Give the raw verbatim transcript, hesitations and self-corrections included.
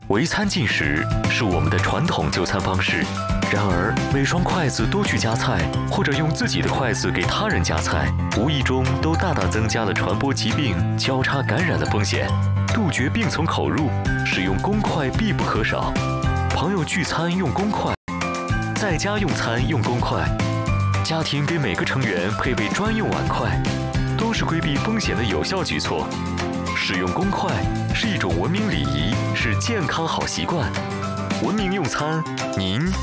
围餐进食是我们的传统就餐方式，然而每双筷子都去夹菜，或者用自己的筷子给他人夹菜，无意中都大大增加了传播疾病、交叉感染的风险。杜绝病从口入，使用公筷必不可少。朋友聚餐用公筷，在家用餐用公筷，家庭给每个成员配备专用碗筷，都是规避风险的有效举措。使用公筷是一种文明礼仪，是健康好习惯。文明用餐，您